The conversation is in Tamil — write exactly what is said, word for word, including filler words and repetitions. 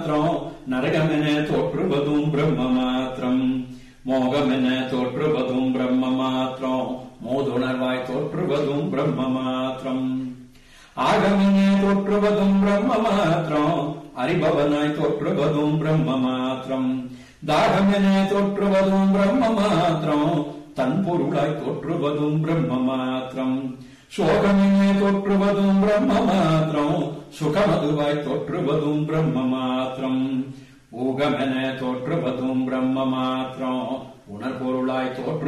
மாத்திரம் நரகமென தோற்றுவதும் பிரம்ம மாத்திரம் மோகமென தோற்றுவதும் பிரம்ம மாத்திரம் மோதுணர்வாய் தோற்றுவதும் பிரம்ம மாத்திரம் ஆகமென தோற்றுவதும் பிரம்ம மாத்திரம் அறிபவனாய் தோற்றுவதும் பிரம்ம மாத்திரம் தாகமென தோற்றுவதும் பிரம்ம மாத்திரம் தன் பொருளாய் தோற்றுவதும் பிரம்ம மாத்திரம் சோகமென தோற்றுவதும் பிரம்ம மாத்திரம் சுகமதுவாய் தோற்றுவதும் பிரம்ம மாத்திரம் ஊகமென தோற்றுவதும் பிரம்ம மாத்திரம் உணர்பொருளாய் தோற்று